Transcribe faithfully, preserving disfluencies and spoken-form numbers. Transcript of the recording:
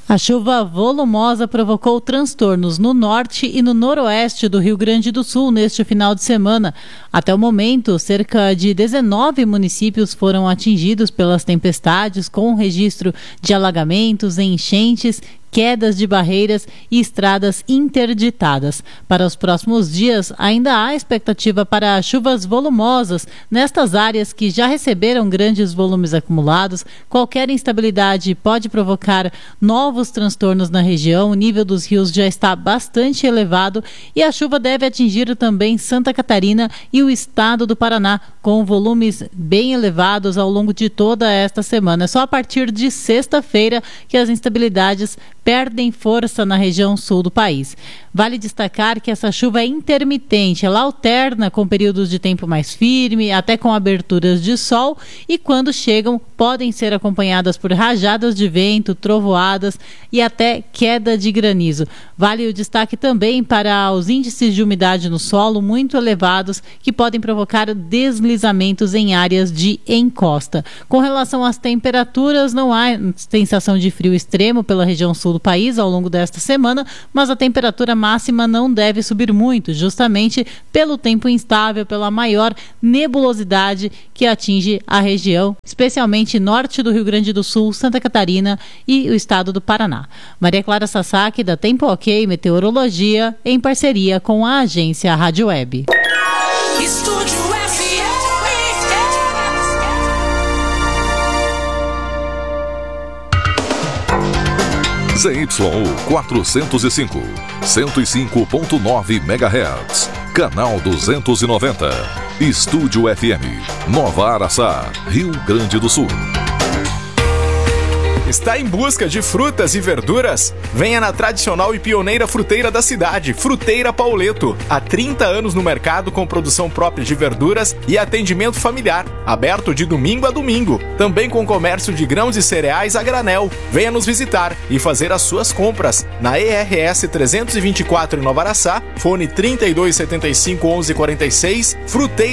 A chuva volumosa provocou transtornos no norte e no noroeste do Rio Grande do Sul neste final de semana. Até o momento, cerca de dezenove municípios foram atingidos pelas tempestades, com registro de alagamentos, enchentes, quedas de barreiras e estradas interditadas. Para os próximos dias, ainda há expectativa para chuvas volumosas nestas áreas que já receberam grandes volumes acumulados. Qualquer instabilidade pode provocar novos transtornos na região. O nível dos rios já está bastante elevado e a chuva deve atingir também Santa Catarina e o estado do Paraná, com volumes bem elevados ao longo de toda esta semana. É só a partir de sexta-feira que as instabilidades perdem força na região sul do país. Vale destacar que essa chuva é intermitente, ela alterna com períodos de tempo mais firme, até com aberturas de sol, e quando chegam podem ser acompanhadas por rajadas de vento, trovoadas e até queda de granizo. Vale o destaque também para os índices de umidade no solo muito elevados, que podem provocar deslizamentos em áreas de encosta. Com relação às temperaturas, não há sensação de frio extremo pela região sul do país ao longo desta semana, mas a temperatura máxima não deve subir muito, justamente pelo tempo instável, pela maior nebulosidade que atinge a região, especialmente norte do Rio Grande do Sul, Santa Catarina e o estado do Paraná. Maria Clara Sasaki, da Tempo Ok Meteorologia, em parceria com a agência Rádio Web. Estúdio F M. Z Y U quatrocentos e cinco, cento e cinco ponto nove megahertz, canal duzentos e noventa, Estúdio F M, Nova Araçá, Rio Grande do Sul. Está em busca de frutas e verduras? Venha na tradicional e pioneira fruteira da cidade, Fruteira Pauleto. Há trinta anos no mercado com produção própria de verduras e atendimento familiar. Aberto de domingo a domingo. Também com comércio de grãos e cereais a granel. Venha nos visitar e fazer as suas compras. Na E R S trezentos e vinte e quatro em Nova Araçá, fone trinta e dois setenta e cinco, onze quarenta e seis, Fruteira